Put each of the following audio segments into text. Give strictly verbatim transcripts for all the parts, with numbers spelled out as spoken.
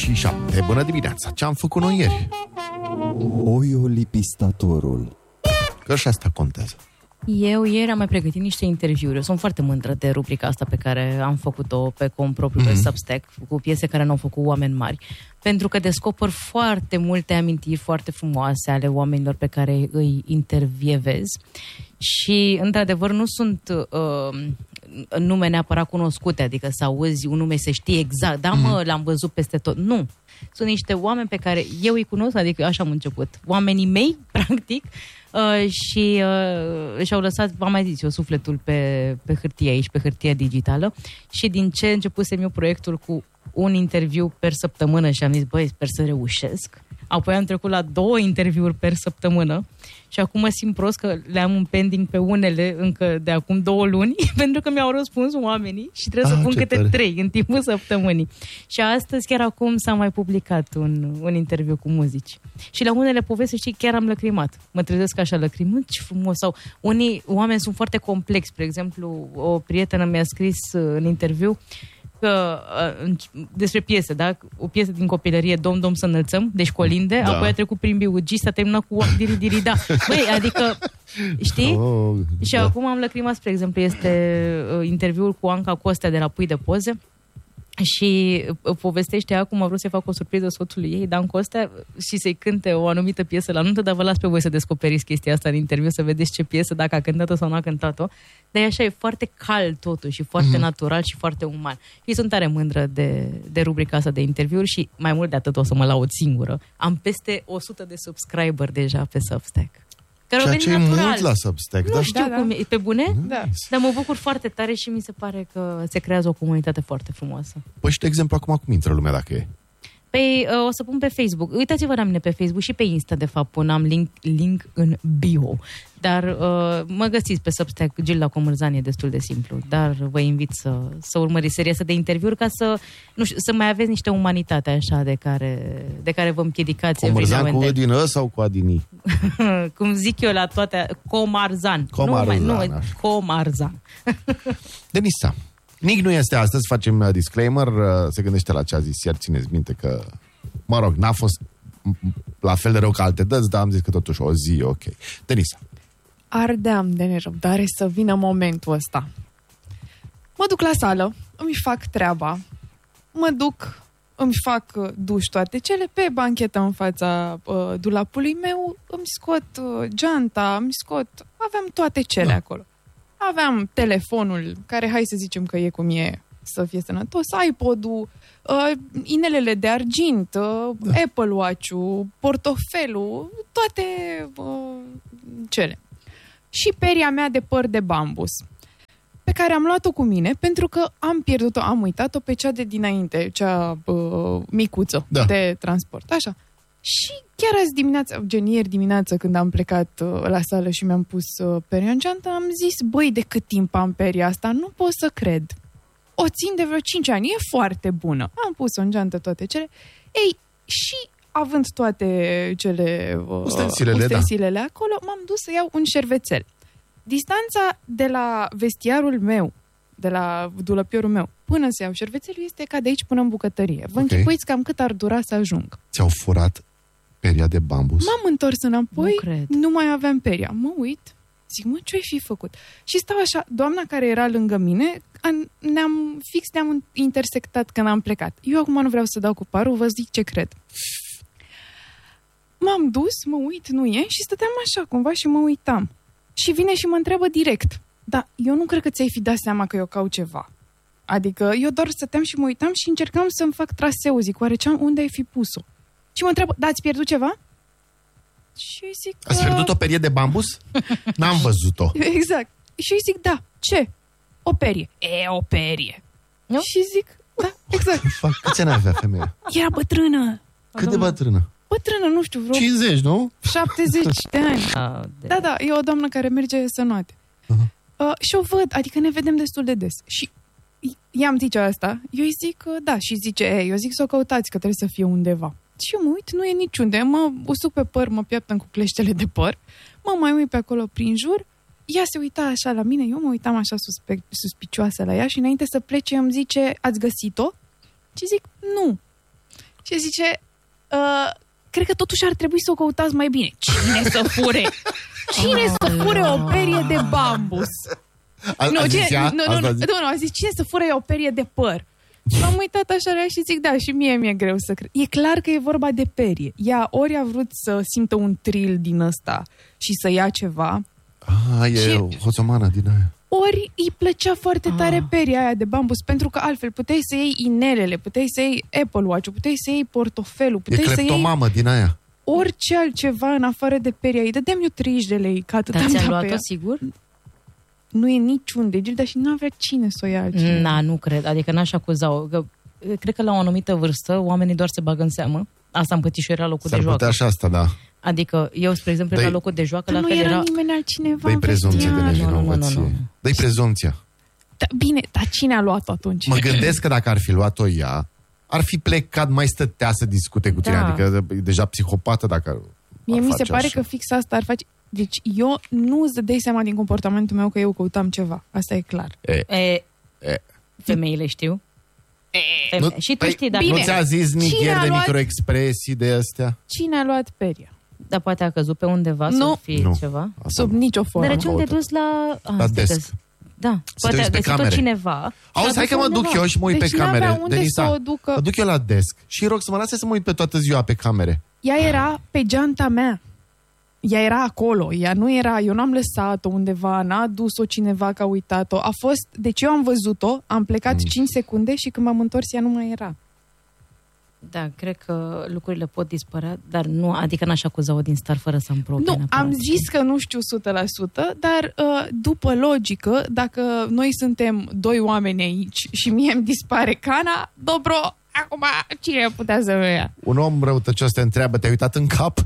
și șapte. Bună dimineața! Ce-am făcut noi ieri? Oiolipistatorul. Că și asta contează. Eu ieri am mai pregătit niște interviuri. Eu sunt foarte mândră de rubrica asta pe care am făcut-o pe cont propriu, mm-hmm. pe Substack, cu piese care n-au făcut oameni mari. Pentru că descoper foarte multe amintiri foarte frumoase ale oamenilor pe care îi intervievez. Și, într-adevăr, nu sunt uh, nume neapărat cunoscute, adică să auzi un nume, să știi exact, da, mă, mm-hmm. l-am văzut peste tot. Nu. Sunt niște oameni pe care eu îi cunosc, adică așa am început. Oamenii mei, practic, uh, și uh, și-au lăsat, v-am mai zis eu, sufletul pe, pe hârtie aici, pe hârtie digitală. Și din ce începusem eu proiectul cu un interviu per săptămână și am zis, băi, sper să reușesc. Apoi am trecut la două interviuri per săptămână și acum mă simt prost că le-am în pending pe unele încă de acum două luni, pentru că mi-au răspuns oamenii și trebuie ah, să pun câte tare. trei în timpul săptămânii. Și astăzi, chiar acum, s-a mai publicat un, un interviu cu muzici. Și la unele povesti, știi, chiar am lăcrimat. Mă trezesc așa lăcrimând, ce frumos. Sau unii oameni sunt foarte complexi. Spre exemplu, o prietenă mi-a scris în interviu că, despre piese, da? O piesă din copilărie, Dom, Dom să înălțăm, deci colinde, da. Apoi a trecut prin Biugi, s-a terminat cu Diri, Diri, da. Băi, adică, știi? Oh, și da. Acum am lăcrimat, spre exemplu, este uh, interviul cu Anca Costea de la Pui de Poze și povestește acum a vrut să-i fac o surpriză soțului ei, Dan Costea, și să-i cânte o anumită piesă la nuntă, dar vă las pe voi să descoperiți chestia asta în interviu, să vedeți ce piesă, dacă a cântat-o sau nu a cântat-o. Dar e așa, e foarte cald totul și foarte mm-hmm. natural și foarte uman. Și sunt tare mândră de, de rubrica asta de interviuri și mai mult de atât o să mă laud singură. Am peste o sută de subscriber deja pe Substack. Ceea ce e mult la Substack. Nu da? știu da, cum e. Pe bune? Da. Dar mă bucur foarte tare și mi se pare că se creează o comunitate foarte frumoasă. Păi și de exemplu acum cum intră lumea dacă e? Păi o să pun pe Facebook. Uitați-vă la mine pe Facebook și pe Insta, de fapt, pun, am link, link în bio. Dar uh, mă găsiți pe Substack, Gilda Comârzan, e destul de simplu. Dar vă invit să, să urmăriți seria asta de interviuri ca să, nu știu, să mai aveți niște umanitate așa de care, de care vă împiedicați. Comârzan cu din ă sau cu adini? Cum zic eu la toate, Comarzan. Comarzan. Nu, mai, nu, Comarzan. Denisa. Nic nu este astăzi, facem disclaimer, se gândește la ce a zis iar, țineți minte că, mă rog, n-a fost la fel de rău ca alte dăți, dar am zis că totuși o zi, ok. Denisa. Ardeam de nerăbdare să vină momentul ăsta. Mă duc la sală, îmi fac treaba, mă duc, îmi fac duș toate cele, pe banchetă în fața uh, dulapului meu, îmi scot uh, geanta, îmi scot, aveam toate cele da. Acolo. Aveam telefonul, care hai să zicem că e cum e, să fie sănătos, iPod-ul, uh, inelele de argint, uh, da. Apple Watch-ul, portofelul, toate uh, cele. Și peria mea de păr de bambus, pe care am luat-o cu mine, pentru că am pierdut-o, am uitat-o pe cea de dinainte, cea uh, micuță da. De transport, așa. Și chiar azi dimineața, gen ieri dimineață, când am plecat uh, la sală și mi-am pus uh, peria în geantă, am zis, băi, de cât timp am peria asta? Nu pot să cred. O țin de vreo cinci ani, e foarte bună. Am pus-o în geantă toate cele. Ei, și având toate cele uh, ustensilele, ustensilele da. Acolo, m-am dus să iau un șervețel. Distanța de la vestiarul meu, de la dulăpiorul meu, până să iau șervețelul, este ca de aici până în bucătărie. Vă okay. închipuiți cam cât ar dura să ajung. Ți-au furat peria de bambus? M-am întors înapoi, nu, nu mai aveam peria. Mă uit, zic, mă, ce-ai fi făcut? Și stau așa, doamna care era lângă mine, ne-am, fix ne-am intersectat când am plecat. Eu acum nu vreau să dau cu parul, vă zic ce cred. M-am dus, mă uit, nu e, și stăteam așa cumva și mă uitam. Și vine și mă întreabă direct. Dar eu nu cred că ți-ai fi dat seama că eu caut ceva. Adică eu doar stăteam și mă uitam și încercam să-mi fac traseu. Zic, oare ce, unde ai fi pus-o? Și mă întreabă, da, ați pierdut ceva? Și eu zic că... Ați pierdut o perie de bambus? N-am văzut-o. Exact. Și eu zic, da, ce? O perie. E, o perie. Nu? Și zic, da, exact. Câți ani avea femeia? Era bătrână. Cât de bătrână? Bătrână, nu știu, vreo... cincizeci, nu? șaptezeci de ani. Oh, da, da, e o doamnă care merge să noate. Uh-huh. Uh, și o văd, adică ne vedem destul de des. Și i-am zice asta, eu îi zic, uh, da, și zice, ei, eu zic să o căutați, că trebuie să fie undeva. Și eu mă uit, nu e niciunde. Mă usuc pe păr, mă piaptăn cu cleștele de păr, mă mai uit pe acolo prin jur, ea se uita așa la mine, eu mă uitam așa suspect, suspicioasă la ea și înainte să plece îmi zice, ați găsit-o? Și zic, nu. Și zice, uh, cred că totuși ar trebui să o căutați mai bine. Cine să fure? Cine să fure o perie de bambus? A, nu, a cine, zis ea? nu, nu, nu, nu, nu, a zis, cine să fure o perie de păr? M-am uitat așa la ea și zic, da, și mie mi-e greu să cred. E clar că e vorba de perie. Ea ori a vrut să simtă un thrill din ăsta și să ia ceva, Ah, e Și- hoțomană din aia. ori îi plăcea foarte tare Ah. peria aia de bambus, pentru că altfel puteai să iei inelele, puteai să iei Apple Watch-ul, puteai să iei portofelul, E puteai să iei cleptomamă din aia. orice altceva în afară de peria. Îi dădeam eu treizeci de lei, că atât Dar am ți-a dat pe luat-o, ea. sigur? Nu e niciun degel, dar și nu avea cine să o ia altcineva. Na, nu cred. Adică n-aș acuza-o. Că, cred că la o anumită vârstă oamenii doar se bagă în seamă. Asta am pătit și eu, era locul S-ar de joacă. putea și asta, da. Adică eu, spre exemplu, Dă-i- la locul de joacă, Dar la nu fel era era... nimeni altcineva Dă-i în prezumție de vestiar. Nu, nu, nu, nu, nevinovăție. nu. Dă-i prezumția. Da, bine, dar cine a luat-o atunci? Mă gândesc că dacă ar fi luat-o ea, ar fi plecat, mai stătea să discute cu tine. Da. Adică e deja psihopată dacă ar Mie mi se face pare așa. că fix asta ar face... Deci eu nu îți dădeai seama din comportamentul meu că eu căutam ceva. Asta e clar. E, E, e. femeile știu. Feme... Nu- Și tu păi, știi, dar... Nu Bine. ți-a zis Cine nigher a de luat- microexpresii de astea? Cine a luat peria? Dar poate a căzut pe undeva Nu. să fie Nu. ceva. Asta Sub nu. nicio formă. Dar de ce am te căutat. dus la... Ah, La stai desk. că- Da, te poate uiți a pe găsit-o camere. cineva. Auzi, și a hai că dus mă duc undeva. eu și mă uit Deci pe n-avea camere. unde Denisa, să o ducă. mă duc eu la desk și rog să mă lase să mă uit pe toată ziua pe camere. Ea era pe geanta mea. Ea era acolo. Ea nu era... Eu n-am lăsat-o undeva, n-a adus-o cineva că a uitat-o. A fost... Deci eu am văzut-o, am plecat Mm. cinci secunde și când m-am întors ea nu mai era. Da, cred că lucrurile pot dispărea, dar nu, adică n-aș acuza-o din start fără să-mi probe. Nu, neapărat. am zis că nu știu o sută la sută, dar uh, după logică, dacă noi suntem doi oameni aici și mie îmi dispare cana, dobro, acum cine putea să o ia? Un om răutăcios te întreabă, te-ai uitat în cap?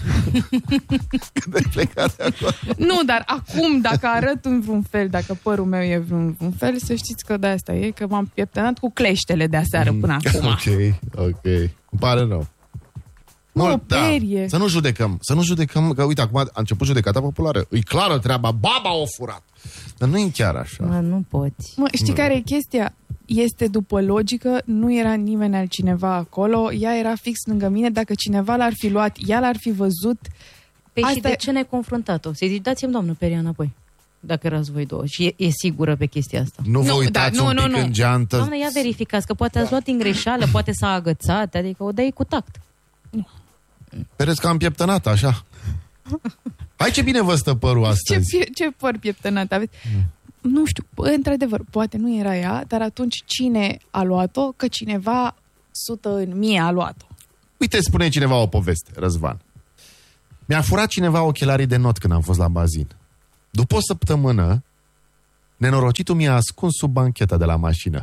Când ai plecat de acolo. Nu, dar acum, dacă arăt în vreun fel, dacă părul meu e vreun, vreun fel, să știți că de asta e, că m-am pieptănat cu cleștele de aseară până acum. Ok, ok. Îmi pare rău. Nu, Mă, o perie. Să nu judecăm. Să nu judecăm, că uite, acum a început judecata populară. E clară treaba, baba o furat. Dar nu e chiar așa. Mă, nu poți. Mă, știi care e chestia? Este după logică, nu era nimeni altcineva acolo, ea era fix lângă mine, dacă cineva l-ar fi luat, ea l-ar fi văzut. Păi și Asta de e- ce ne-ai confruntat-o? Să-i zici, dați-mi, doamnă, peria înapoi. Dacă erați voi două. Și e, e sigură pe chestia asta. Nu vă Nu, uitați da, nu, un nu, pic nu. în geantă. Doamne, ia verificați, că poate ați luat din greșeală, poate s-a agățat, adică o dai cu tact. Pereți că am pieptănat, așa. Hai ce bine vă stă părul Ce, astăzi. pie- ce păr pieptănat aveți? Nu știu, într-adevăr, poate nu era ea, dar atunci cine a luat-o? Că cineva sută în mie a luat-o. Uite, spune cineva o poveste, Răzvan. Mi-a furat cineva ochelarii de not când am fost la bazin. După o săptămână, nenorocitul mi-a ascuns sub bancheta de la mașină.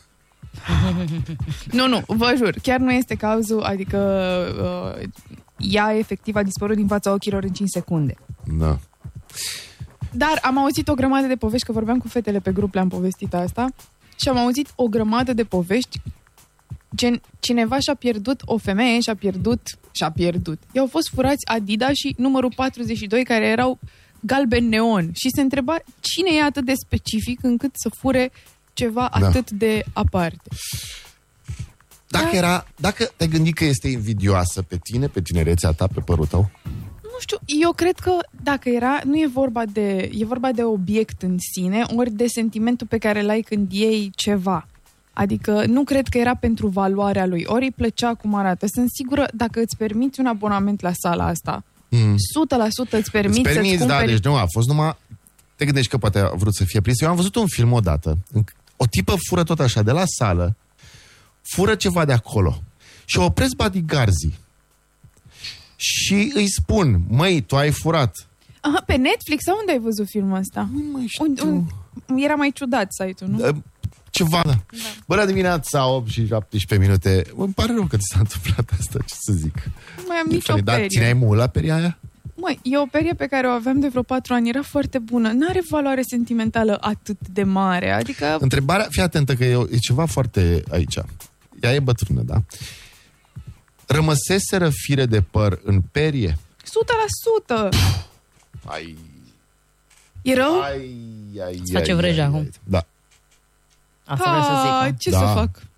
Nu, nu, vă jur, chiar nu este cazul, adică uh, ea efectiv a dispărut din fața ochilor în cinci secunde. Da. Dar am auzit o grămadă de povești, că vorbeam cu fetele pe grup, le-am povestit asta, și am auzit o grămadă de povești, gen cineva și-a pierdut, o femeie și-a pierdut, și-a pierdut. I-au fost furați Adidas și numărul patruzeci și doi, care erau galben neon. Și se întreba cine e atât de specific încât să fure ceva Da. atât de aparte. Dacă, Da. era, dacă te-ai gândit că este invidioasă pe tine, pe tinerețea ta, pe părul tău? Nu știu, eu cred că dacă era, nu e vorba de, e vorba de obiect în sine, ori de sentimentul pe care l-ai când iei ceva. Adică nu cred că era pentru valoarea lui, ori îi plăcea cum arată. Sunt sigură, dacă îți permiți un abonament la sala asta, Mm. o sută la sută îți permiți, Îți permiți, să-ți da, cumperi... deci nu a fost numai... Te gândești că poate a vrut să fie prins. Eu am văzut un film odată. O tipă fură tot așa, de la sală, fură ceva de acolo și opresc bodyguards-ii și îi spun, măi, tu ai furat. Aha, pe Netflix sau unde ai văzut filmul ăsta? Nu mai știu. Un, un, era mai ciudat site-ul, nu? Da, ceva, da. Bă, la dimineața, opt și șaptesprezece minute. Îmi pare rău că ți s-a întâmplat asta, ce să zic. Nu mai am E nicio funny, dar perie. țineai mult la peria aia? Măi, e o perie pe care o aveam de vreo patru ani, era foarte bună. N-are valoare sentimentală atât de mare, adică... Întrebarea, fii atentă că e, e ceva foarte aici. Ea e bătrână, da? Rămăseseră fire de păr în perie? o sută la sută! Ai, E rău? ai, ai, Îți face ai, vrăjea ai, acum. ai. Da. Asta vreau să zic. Ah, nu? ce Da. să fac?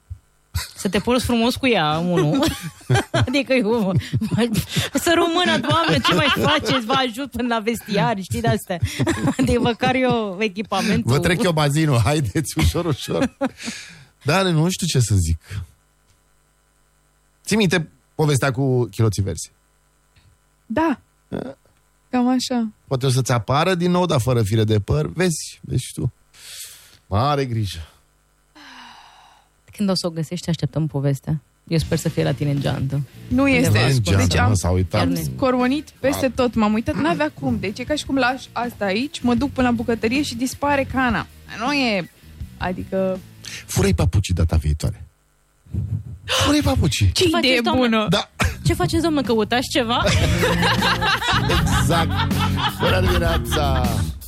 Să te porți frumos cu ea, unul. Adică eu... Să rămână, Doamne, ce mai faceți? Vă ajut până la vestiar, știi de-astea. Adică măcar eu echipamentul... Vă trec eu bazinul, haideți, ușor, ușor. Dar nu știu ce să zic. Ții minte povestea cu chiloții verzi? Da. Cam așa. Poate o să-ți apară din nou, dar fără fire de păr. Vezi, vezi și tu. Mare grijă. Când o să o găsești, așteptăm povestea. Eu sper să fie la tine în geantă. Nu este. În geantă, Deci am, mă, s-a uitat. am scormonit peste tot. M-am uitat, n-avea cum. Deci e ca și cum lași asta aici, mă duc până la bucătărie și dispare cana. Nu e... Adică... Fură-i papucii data viitoare. Fură-i papucii. Ce idee bună! Da. Ce faceți, domnule, căutați ceva? Exact. Bună dimineața!